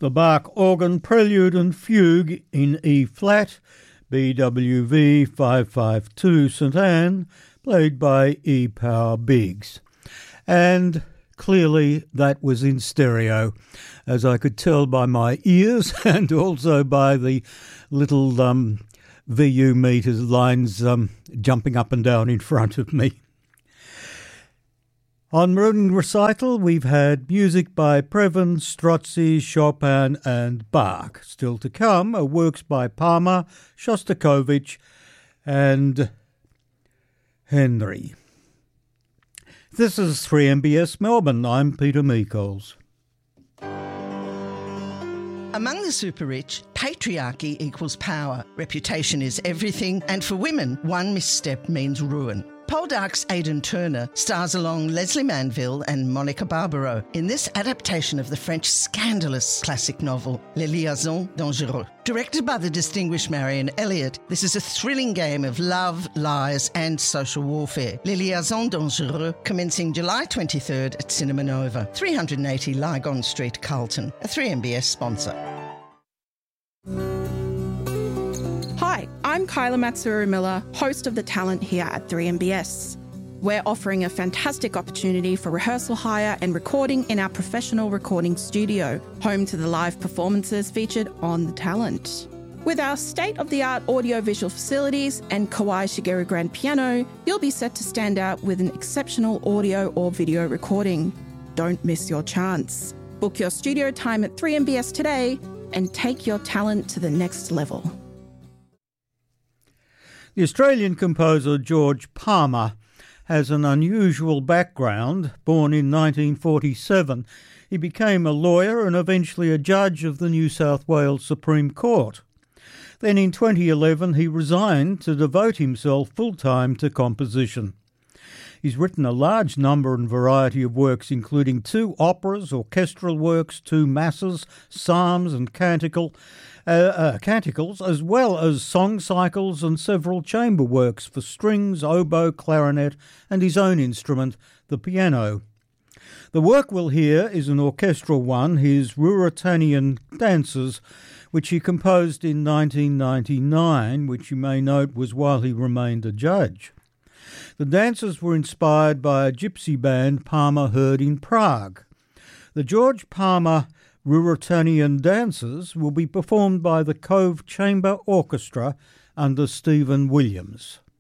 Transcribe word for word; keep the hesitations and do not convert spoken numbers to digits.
the Bach Organ Prelude and Fugue in E-flat, B W V five five two Saint Anne, played by E. Power Biggs. And clearly that was in stereo, as I could tell by my ears and also by the little um, V U meters lines um, jumping up and down in front of me. On Morning Recital, we've had music by Previn, Strozzi, Chopin and Bach. Still to come are works by Palmer, Shostakovich and Henry. This is three M B S Melbourne. I'm Peter Meikles. Among the super-rich, patriarchy equals power. Reputation is everything, and for women, one misstep means ruin. Poldark's Aidan Turner stars along Leslie Manville and Monica Barbaro in this adaptation of the French scandalous classic novel, Les Liaisons Dangereuses. Directed by the distinguished Marion Elliott, this is a thrilling game of love, lies and social warfare. Les Liaisons Dangereuses, commencing July twenty-third at Cinema Nova, three eighty Lygon Street, Carlton, a three M B S sponsor. Hi, I'm Kyla Matsuru-Miller, host of The Talent here at three M B S. We're offering a fantastic opportunity for rehearsal hire and recording in our professional recording studio, home to the live performances featured on The Talent. With our state-of-the-art audio-visual facilities and Kawai Shigeru grand piano, you'll be set to stand out with an exceptional audio or video recording. Don't miss your chance. Book your studio time at three M B S today and take your talent to the next level. The Australian composer George Palmer has an unusual background. Born in nineteen forty-seven, he became a lawyer and eventually a judge of the New South Wales Supreme Court. Then in twenty eleven he resigned to devote himself full-time to composition. He's written a large number and variety of works, including two operas, orchestral works, two masses, psalms and canticle, uh, uh, canticles, as well as song cycles and several chamber works for strings, oboe, clarinet and his own instrument, the piano. The work we'll hear is an orchestral one, his Ruritanian Dances, which he composed in nineteen ninety-nine, which you may note was while he remained a judge. The dances were inspired by a gypsy band Palmer heard in Prague. The George Palmer Ruritanian Dances will be performed by the Cove Chamber Orchestra under Stephen Williams.